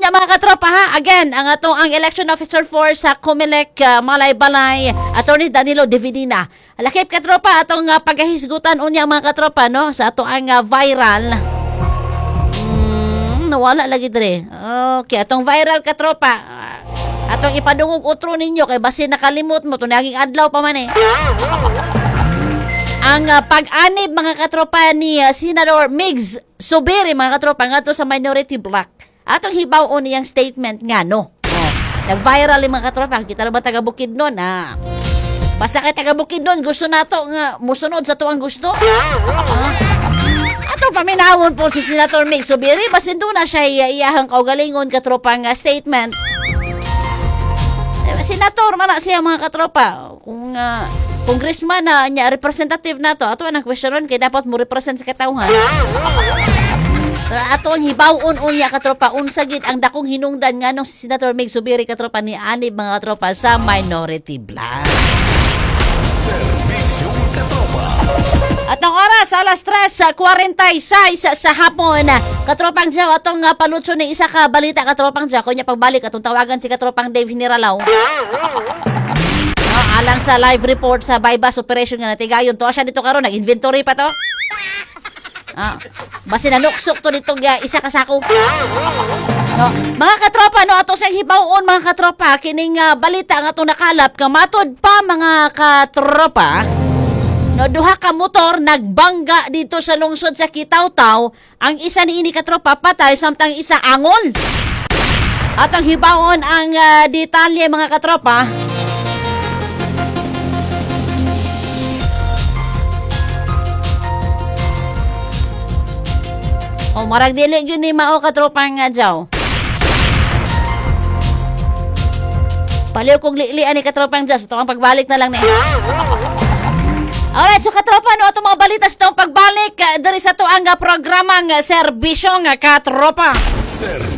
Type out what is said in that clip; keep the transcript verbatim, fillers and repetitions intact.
Unya mga katropa ha, again, ang atong ang election officer for sa Comelec uh, Malay-Balay, Attorney Danilo Dividina. Lakip katropa atong uh, pagahisgutan unya mga katropa no sa atong ang uh, viral. Mm, nawala lagi dire. Okay, atong viral katropa. Uh, atong ipadungog utro ninyo kay basin nakalimot mo to naging adlaw pa man eh. Ang uh, pag-anib mga katropa ni uh, Senador Migs Zubiri mga katropa ngadto sa minority block. Atong hibaw-on niyang statement nga no. Oh, nag-viral yung mga katropa. Kita na ba taga-Bukidnon ah. Basta kay taga-Bukidnon gusto nato nga musunod sa tuwang gusto. Ah. Ato paminawon po si Senator Migs Zubiri basin doon na siya iyahang kaugalingon katropa nga statement. Eh, Senator man na siya mga katropa. Kung uh, congressman na niya representative nato, ato ang questionon kay dapat mo represent sa katawhan. Ato ang hibaw-on unya katropa unsagid ang dakong hinungdan nga nung si Senator Migs Zubiri katropa ni anib mga katropa sa minority block. Serbisyong katropa. At ang oras alas tres forty-six sa hapon. Katropang Diyaw atong uh, palutso ni isa ka balita katropang Diyaw kunya pagbalik atong tawagan si katropang Dave Hiniralaw. No, alang sa live report sa bypass operation nga natigayon to siya dito karon nag-inventory pa to. Ah, basi nanuksok to nitong uh, isa ka sako. No, mga katropa no ato sa hibaw-on mga katropa kining uh, balita nga atong nakalap kamatod pa mga katropa. No, duha ka motor nagbangga dito sa lungsod sa Kitaw-Taw. Ang isa niini katropa patay samtang isa angol. At ang hibaw-on ang uh, detalye mga katropa. O, marag dili yun ni mao katropang nga Diyaw. Paliw kong liilian ni katropang Diyaw. So, itong pagbalik na lang na eh. Alright, so katropa, no, itong mga balita sa itong pagbalik uh, dari sa ito ang uh, programang uh, serbisyong uh, katropa. Sir